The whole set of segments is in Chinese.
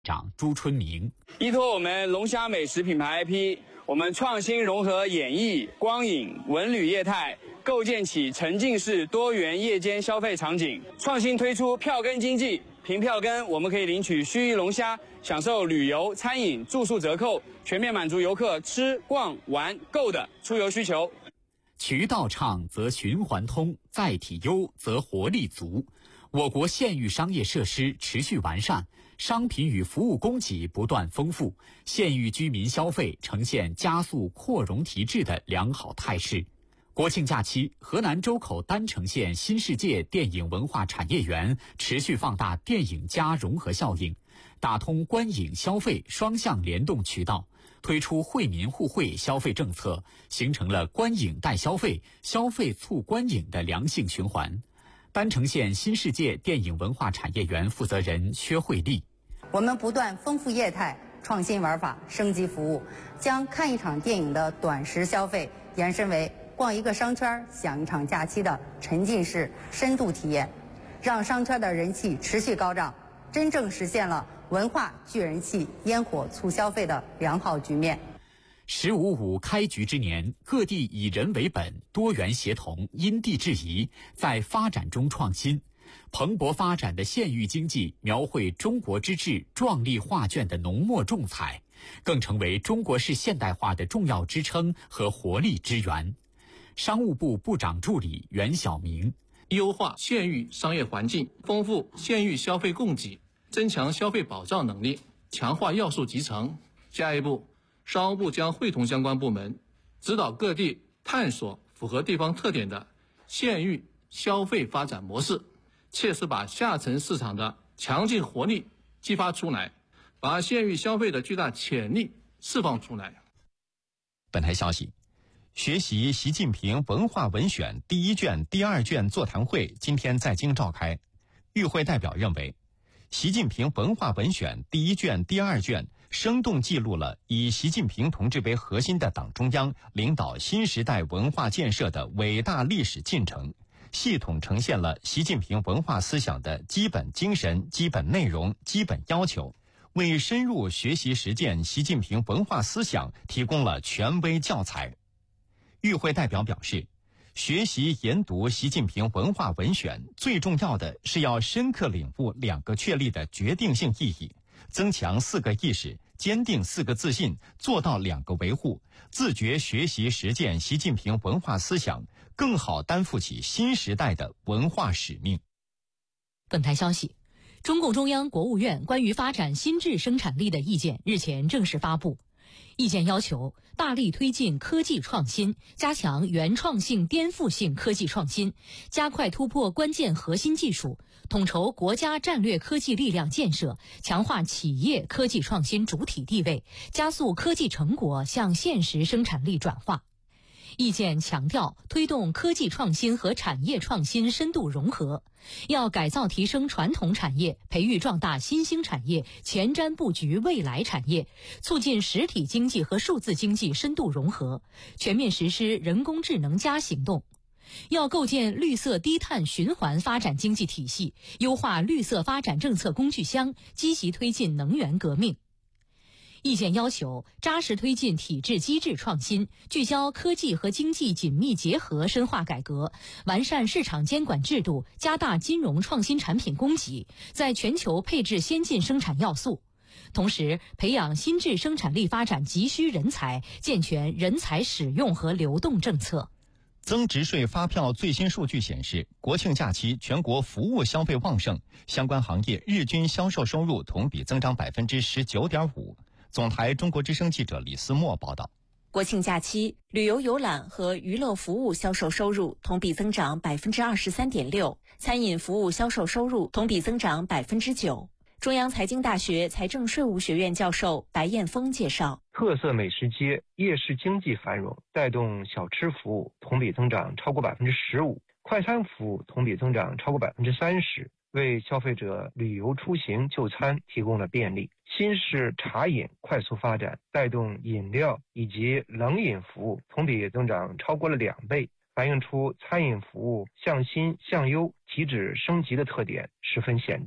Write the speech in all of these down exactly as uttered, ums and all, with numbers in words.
长朱春明。 依托我们龙虾美食品牌 I P， 我们创新融合演艺、光影、文旅业态，构建起沉浸式多元夜间消费场景，创新推出票根经济。凭票根，我们可以领取须臾龙虾，享受旅游、餐饮、住宿折扣，全面满足游客吃、逛、玩、购的出游需求。 渠道畅则循环通，载体优则活力足。我国县域商业设施持续完善，商品与服务供给不断丰富，县域居民消费呈现加速扩容提质的良好态势。国庆假期，河南周口丹城县新世界电影文化产业园持续放大电影加融合效应，打通观影消费双向联动渠道，推出惠民互惠消费政策，形成了观影带消费、消费促观影的良性循环。丹城县新世界电影文化产业园负责人薛慧丽： 我们不断丰富业态，创新玩法，升级服务，将看一场电影的短时消费延伸为逛一个商圈享一场假期的沉浸式深度体验，让商圈的人气持续高涨，真正实现了文化聚人气、烟火促消费的良好局面。 十五五开局之年，各地以人为本，多元协同，因地制宜，在发展中创新。蓬勃发展的县域经济描绘中国之治壮丽画卷的浓墨重彩，更成为中国式现代化的重要支撑和活力之源。商务部部长助理袁晓明： 优化县域商业环境，丰富县域消费供给，增强消费保障能力，强化要素集成。下一步，商务部将会同相关部门，指导各地探索符合地方特点的县域消费发展模式，切实把下沉市场的强劲活力激发出来，把县域消费的巨大潜力释放出来。 本台消息，学习习近平文化文选第一卷、第二卷座谈会今天在京召开。与会代表认为，习近平文化文选第一卷、第二卷生动记录了以习近平同志为核心的党中央领导新时代文化建设的伟大历史进程，系统呈现了习近平文化思想的基本精神、基本内容、基本要求，为深入学习实践习近平文化思想提供了权威教材。与会代表表示，学习研读习近平文化文选，最重要的是要深刻领悟两个确立的决定性意义，增强四个意识，坚定四个自信，做到两个维护，自觉学习实践习近平文化思想，更好担负起新时代的文化使命。 本台消息，中共中央、国务院关于发展新质生产力的意见日前正式发布。意见要求大力推进科技创新，加强原创性、颠覆性科技创新，加快突破关键核心技术，统筹国家战略科技力量建设，强化企业科技创新主体地位，加速科技成果向现实生产力转化。意见强调，推动科技创新和产业创新深度融合，要改造提升传统产业，培育壮大新兴产业，前瞻布局未来产业，促进实体经济和数字经济深度融合，全面实施人工智能加行动。要构建绿色低碳循环发展经济体系，优化绿色发展政策工具箱，积极推进能源革命。意见要求扎实推进体制机制创新，聚焦科技和经济紧密结合深化改革，完善市场监管制度，加大金融创新产品供给，在全球配置先进生产要素。同时，培养新质生产力发展急需人才，健全人才使用和流动政策。 增值税发票最新数据显示，国庆假期全国服务消费旺盛，相关行业日均销售收入同比增长 百分之十九点五。总台中国之声记者李思墨报道， 国庆假期，旅游游览和娱乐服务销售收入同比增长 百分之二十三点六， 餐饮服务销售收入同比增长 百分之九。中央财经大学财政税务学院教授白艳峰介绍， 特色美食街、夜市经济繁荣，带动小吃服务同比增长超过 百分之十五， 快餐服务同比增长超过 百分之三十， 为消费者旅游出行就餐提供了便利。新式茶饮快速发展，带动饮料以及冷饮服务同比增长超过了两倍，反映出餐饮服务向新向优、提质升级的特点十分显著。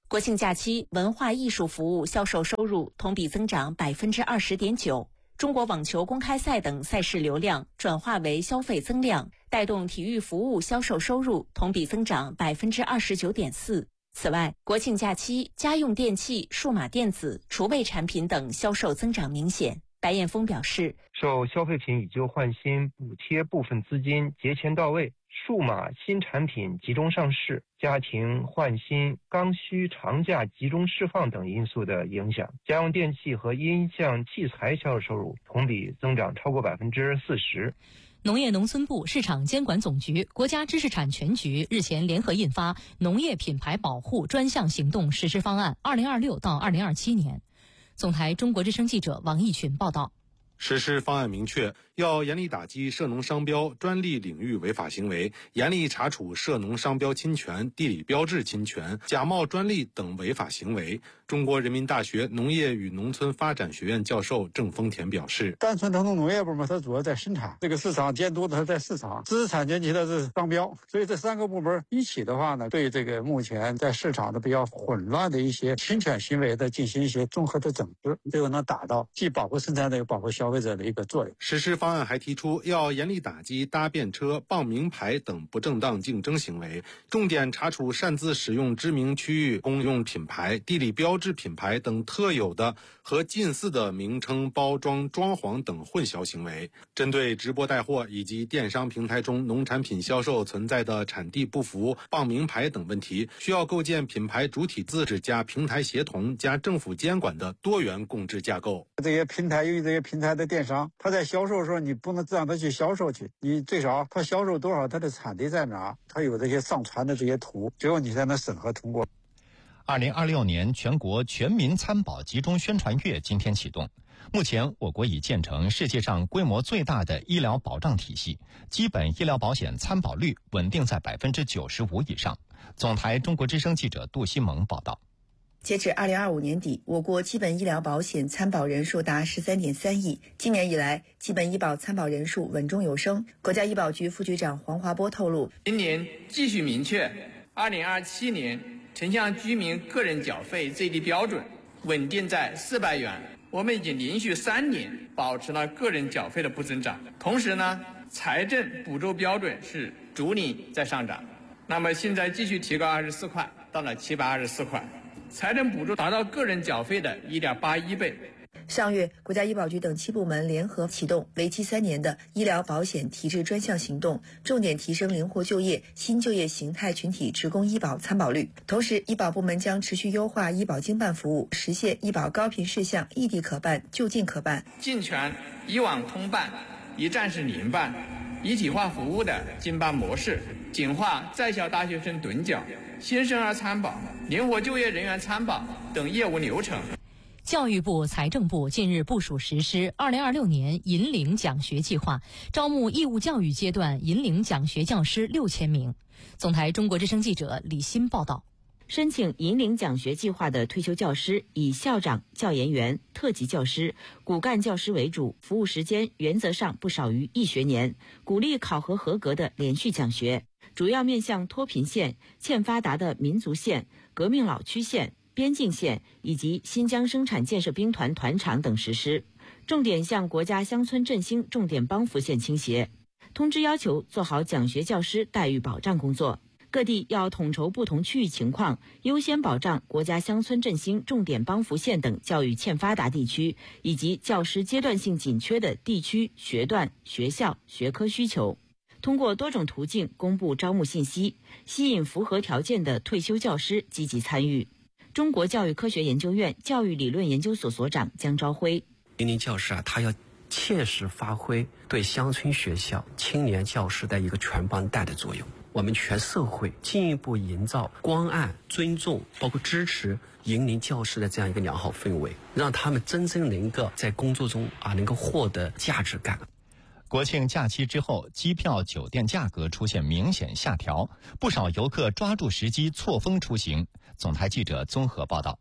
国庆假期文化艺术服务销售收入同比增长百分之二十点九，中国网球公开赛等赛事流量转化为消费增量，带动体育服务销售收入同比增长百分之二十九点四。此外，国庆假期家用电器、数码电子、厨卫产品等销售增长明显。白彦峰表示， 受消费品以旧换新、补贴部分资金节前到位、数码新产品集中上市、家庭换新、刚需长假集中释放等因素的影响，家用电器和音像器材销售收入同比增长超过百分之四十。 农业农村部市场监管总局、国家知识产权局日前联合印发《农业品牌保护专项行动实施方案（二零二六到二零二七年）》。总台中国之声记者王毅群报道。 实施方案明确，要严厉打击涉农商标、专利领域违法行为，严厉查处涉农商标侵权、地理标志侵权、假冒专利等违法行为。中国人民大学农业与农村发展学院教授郑丰田表示， 单纯传统农业部门它主要在生产，这个市场监督的在市场，知识产权局的是商标，所以这三个部门一起的话呢，对这个目前在市场的比较混乱的一些侵权行为的进行一些综合的整治，这个能达到既保护生产者又保护消费者的一个作用。 实施方案还提出，要严厉打击搭便车、傍名牌等不正当竞争行为，重点查处擅自使用知名区域公用品牌、地理标志品牌等特有的和近似的名称、包装、装潢等混淆行为。针对直播带货以及电商平台中农产品销售存在的产地不符、傍名牌等问题，需要构建品牌主体自治加平台协同加政府监管的多元共治架构。 这些平台由于这些平台的电商，他在销售的时候，你不能让他去销售去，你最少他销售多少，他的产地在哪，他有这些上传的这些图，最后你才能审核通过。 二零二六年全国全民参保集中宣传月今天启动。目前，我国已建成世界上规模最大的医疗保障体系，基本医疗保险参保率稳定在百分之九十五以上。总台中国之声记者杜西蒙报道。 截至二零二五年底，我国基本医疗保险参保人数达十三点三亿。今年以来，基本医保参保人数稳中有升。国家医保局副局长黄华波透露， 今年继续明确，二零二七年城乡居民个人缴费最低标准稳定在四百元。我们已经连续三年保持了个人缴费的不增长，同时呢，财政补助标准是逐年在上涨。那么现在继续提高二十四块，到了七百二十四块。财政补助达到个人缴费的 一点八一倍。 上月，国家医保局等七部门联合启动为期三年的医疗保险提质专项行动，重点提升灵活就业、新就业形态群体职工医保参保率。同时，医保部门将持续优化医保经办服务，实现医保高频事项异地可办、就近可办， 健全医网通办、一站式联办、一体化服务的经办模式，简化在校大学生趸缴、新生儿参保、灵活就业人员参保等业务流程。 教育部、财政部近日部署实施二零二六年银领奖学计划，招募义务教育阶段银领奖学教师六千名。总台中国之声记者李欣报道。 申请银领奖学计划的退休教师以校长、教研员、特级教师、骨干教师为主，服务时间原则上不少于一学年，鼓励考核合格的连续奖学，主要面向脱贫县、欠发达的民族县、革命老区县、边境县以及新疆生产建设兵团团场等实施，重点向国家乡村振兴重点帮扶县倾斜。通知要求做好奖学教师待遇保障工作，各地要统筹不同区域情况，优先保障国家乡村振兴重点帮扶县等教育欠发达地区以及教师阶段性紧缺的地区、学段、学校、学科需求。通过多种途径公布招募信息，吸引符合条件的退休教师积极参与。中国教育科学研究院教育理论研究所所长姜朝辉， 银领教师啊，他要切实发挥对乡村学校青年教师的一个全帮带的作用。我们全社会进一步营造关爱、尊重，包括支持银领教师的这样一个良好氛围，让他们真正能够在工作中啊能够获得价值感。 国庆假期之后，机票、酒店价格出现明显下调，不少游客抓住时机错峰出行。总台记者综合报道。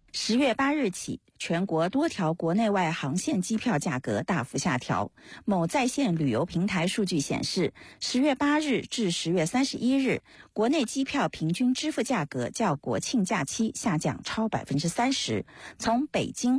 十月八日起，全国多条国内外航线机票价格大幅下调。某在线旅游平台数据显示，十月八日至十月三十一日，国内机票平均支付价格较国庆假期下降超百分之三十。从北京